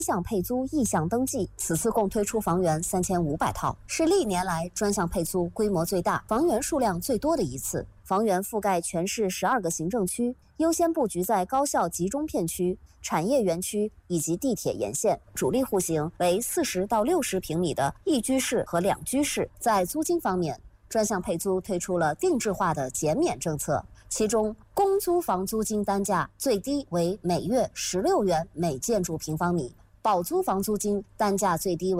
项配租意向登记，此次共推出房源3500套，是历年来专项配租规模最大、房源数量最多的一次。房源覆盖全市12个行政区，优先布局在高校集中片区、产业园区以及地铁沿线，主力户型为40到60平米的一居室和两居室。在租金方面，专项配租推出了定制化的减免政策，其中公租房租金单价最低为每月16元每建筑平方米，保租房租金单价最低为